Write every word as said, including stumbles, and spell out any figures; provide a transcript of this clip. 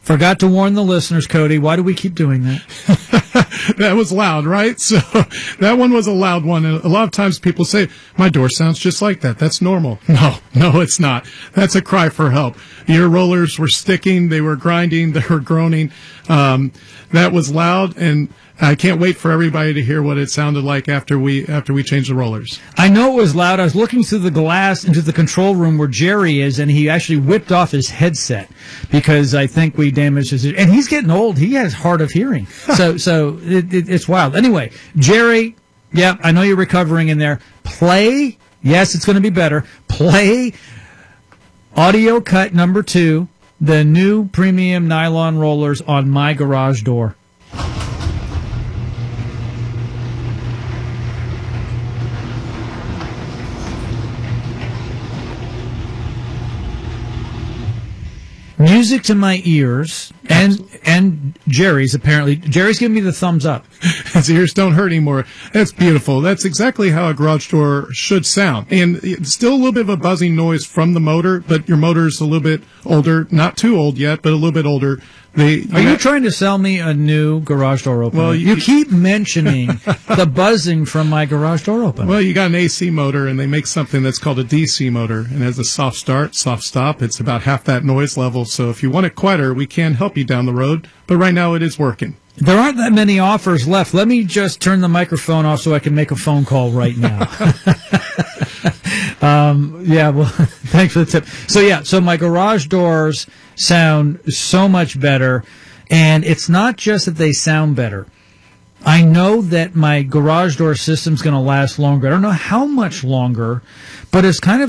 Forgot to warn the listeners, Cody. Why do we keep doing that? That was loud, right? So that one was a loud one. And a lot of times people say, my door sounds just like that. That's normal. No, no, it's not. That's a cry for help. Your rollers were sticking. They were grinding. They were groaning. Um, that was loud, and I can't wait for everybody to hear what it sounded like after we after we changed the rollers. I know it was loud. I was looking through the glass into the control room where Jerry is, and he actually whipped off his headset because I think we damaged his. And he's getting old. He has hard of hearing. So so it, it, it's wild. Anyway, Jerry, yeah, I know you're recovering in there. Play. Yes, it's going to be better. Play audio cut number two, the new premium nylon rollers on My Garage Door. Music to my ears, and and Jerry's apparently. Jerry's giving me the thumbs up. His ears don't hurt anymore. That's beautiful. That's exactly how a garage door should sound. And it's still a little bit of a buzzing noise from the motor, but your motor's a little bit older. Not too old yet, but a little bit older. They, Are you trying to sell me a new garage door opener? Well, you, you keep mentioning the buzzing from my garage door opener. Well, you got an A C motor, and they make something that's called a D C motor, and it has a soft start, soft stop. It's about half that noise level. So if you want it quieter, we can help you down the road. But right now, it is working. There aren't that many offers left. Let me just turn the microphone off so I can make a phone call right now. um, yeah, well, thanks for the tip. So, yeah, so my garage doors sound so much better, and it's not just that they sound better. I know that my garage door system's going to last longer. I don't know how much longer, but it's kind of